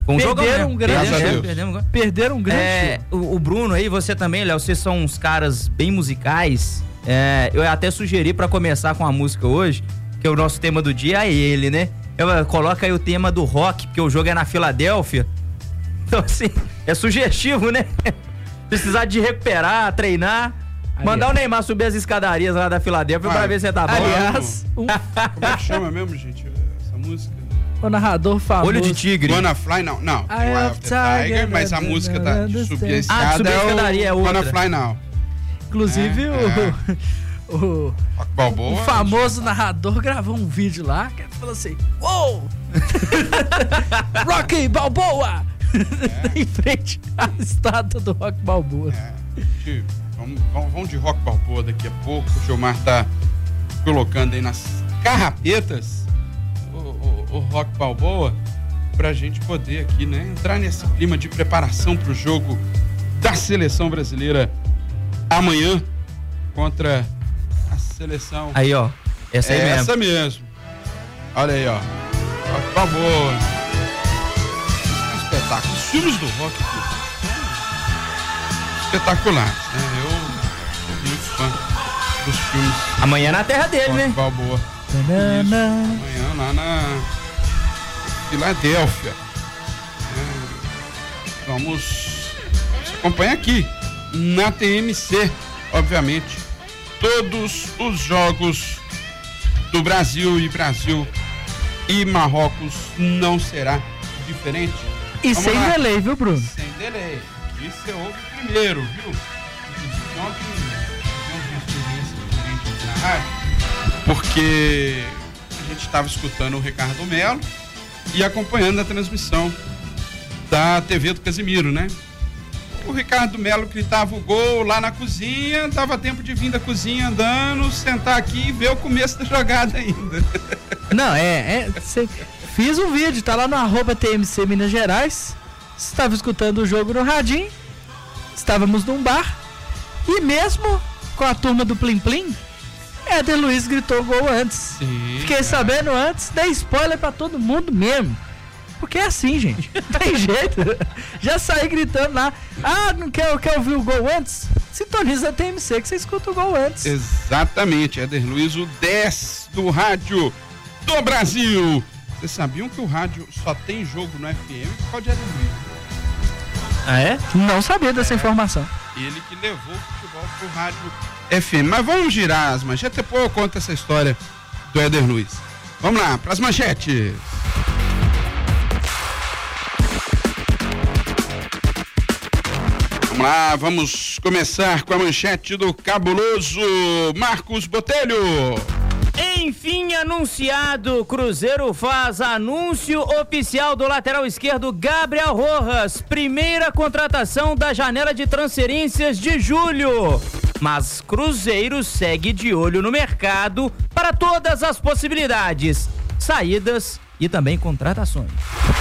Perderam um grande o Bruno aí, você também, Léo, vocês são uns caras bem musicais. Eu até sugeri pra começar com a música hoje, que o nosso tema do dia é ele, né? Coloca aí o tema do rock, porque o jogo é na Filadélfia. Então, assim, é sugestivo, né? Precisar de recuperar, treinar. Mandar o Neymar subir as escadarias lá da Filadélfia pra ver se tá bom. Aliás, como é que chama mesmo, gente, essa música? O narrador famoso. Olho de Tigre. Gonna Fly Now. Não, tem Eye of the Tiger, mas a música de subir a escada subir a escadaria é outra. Gonna Fly Now. Inclusive, o Balboa, o famoso narrador gravou um vídeo lá que falou assim: Uou! Rocky Balboa! Em frente à estátua do Rock Balboa. Vamos de Rock Balboa daqui a pouco. O Gilmar tá colocando aí nas carrapetas o Rock Balboa pra gente poder aqui, né, entrar nesse clima de preparação pro jogo da seleção brasileira amanhã contra a seleção. Aí, ó. Essa aí mesmo. Essa mesmo. Olha aí, ó. Rock Balboa. É um espetáculo. Os filmes do rock aqui espetaculares, né? Eu sou muito fã dos filmes. Amanhã na terra dele, Rock né? Balboa. Isso. Amanhã lá na Filadélfia. Vamos acompanhar aqui na TMC, obviamente, todos os jogos do Brasil e Marrocos não será diferente. E sem delay, viu, Bruno? Sem delay. Isso você ouve primeiro, viu? Ontem tivemos uma experiência diferente na rádio, porque a gente estava escutando o Ricardo Melo e acompanhando a transmissão da TV do Casimiro, né? O Ricardo Melo gritava o gol lá na cozinha, dava tempo de vir da cozinha andando, sentar aqui e ver o começo da jogada ainda. Não, fiz um vídeo, tá lá no @TMC Minas Gerais. Estava escutando o jogo no radinho, estávamos num bar e mesmo com a turma do Plim Plim, Éder Luiz gritou gol antes. Sim, fiquei sabendo antes, dei spoiler pra todo mundo mesmo. Porque é assim, gente. Não tem jeito. Já saí gritando lá. Não quer ouvir o gol antes? Sintoniza a TMC que você escuta o gol antes. Exatamente. Éder Luiz, o 10 do rádio do Brasil. Vocês sabiam que o rádio só tem jogo no FM por causa de Éder Luiz? Ah, é? Não sabia dessa informação. Ele que levou o futebol pro rádio FM. Mas vamos girar as manchetes. Depois eu conto essa história do Éder Luiz. Vamos lá, pras manchetes. Vamos lá, vamos começar com a manchete do cabuloso Marcos Botelho. Enfim anunciado, Cruzeiro faz anúncio oficial do lateral esquerdo Gabriel Rojas, primeira contratação da janela de transferências de julho. Mas Cruzeiro segue de olho no mercado para todas as possibilidades, saídas e também contratações.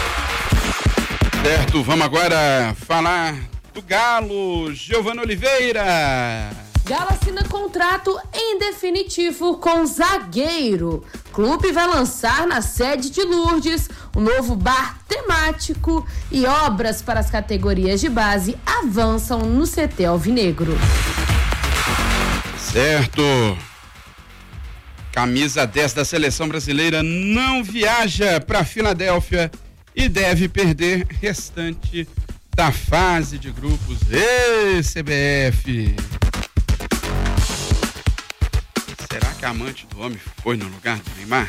Certo, vamos agora falar do Galo, Giovana Oliveira. Galo assina contrato em definitivo com zagueiro. Clube vai lançar na sede de Lourdes um novo bar temático e obras para as categorias de base avançam no CT Alvinegro. Certo. Camisa 10 da seleção brasileira não viaja para Filadélfia e deve perder restante da fase de grupos. CBF. Será que a amante do homem foi no lugar do Neymar?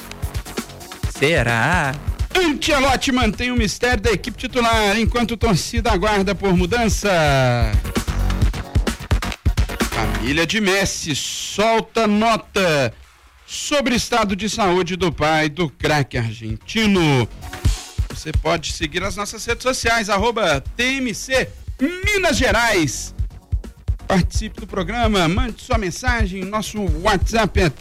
Será? Ancelotti mantém o mistério da equipe titular enquanto torcida aguarda por mudança. Família de Messi solta nota sobre o estado de saúde do pai do craque argentino. Você pode seguir as nossas redes sociais, @TMC Minas Gerais. Participe do programa, mande sua mensagem, nosso WhatsApp é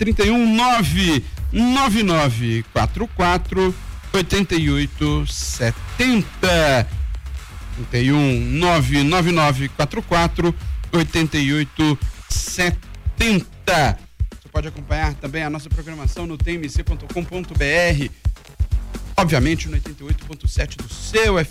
31999448870. 31999448870. Você pode acompanhar também a nossa programação no tmc.com.br. obviamente no 88.7 do seu